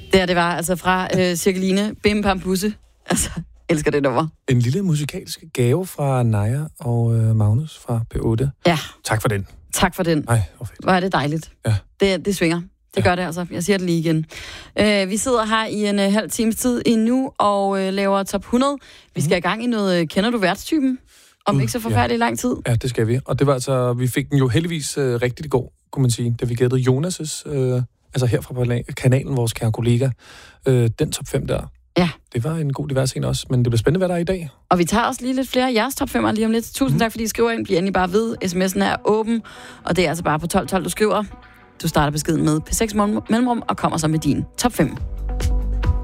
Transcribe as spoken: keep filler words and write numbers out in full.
Der det var, altså fra øh, Cirkeline, Bim Pam Pusse. Altså, elsker det nummer. En lille musikalsk gave fra Naja og øh, Magnus fra P otte. Ja. Tak for den. Tak for den. Ej, hvor fedt. Hvor er det dejligt. Ja. Det, det svinger. Det gør det altså. Jeg siger det lige igen. Uh, vi sidder her i en uh, halv times tid endnu og uh, laver top hundrede. Vi skal mm. i gang i noget, uh, kender du værtstypen? Om uh, ikke så forfærdelig ja. lang tid. Ja, det skal vi. Og det var altså, vi fik den jo heldigvis uh, rigtigt i går, kunne man sige, da vi gættede Jonas' uh, altså her fra kanalen, vores kære kollega, uh, den top fem der. Ja. Det var en god divers en også, men det bliver spændende, hvad der er i dag. Og vi tager også lige lidt flere af jeres top fem'er lige om lidt. Tusind mm. tak, fordi I skriver ind. Bliv endelig bare ved. sms'en er åben, og det er altså bare på tolv tolv, du skriver. Du starter beskeden med P seks mellemrum og kommer så med din top fem.